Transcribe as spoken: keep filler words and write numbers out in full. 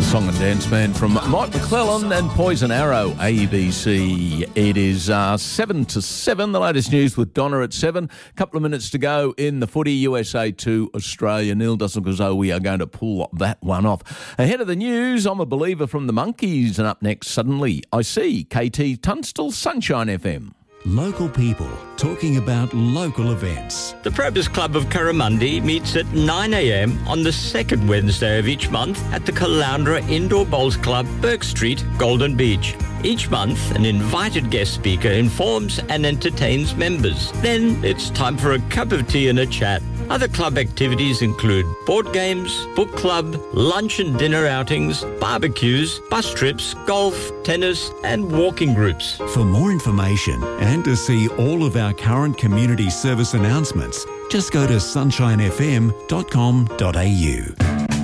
Song and Dance Man from Mike McClellan and Poison Arrow, A B C. It is uh, seven to seven, the latest news with Donna at seven. A couple of minutes to go in the footy, U S A to Australia. Nil doesn't look as though we are going to pull that one off. Ahead of the news, I'm a Believer from the Monkeys, and up next, Suddenly I See, K T Tunstall, Sunshine F M. Local people talking about local events. The Probus Club of Curramundi meets at nine a.m. on the second Wednesday of each month at the Caloundra Indoor Bowls Club, Burke Street, Golden Beach. Each month, an invited guest speaker informs and entertains members. Then it's time for a cup of tea and a chat. Other club activities include board games, book club, lunch and dinner outings, barbecues, bus trips, golf, tennis and walking groups. For more information and to see all of our current community service announcements, just go to sunshine f m dot com dot a u.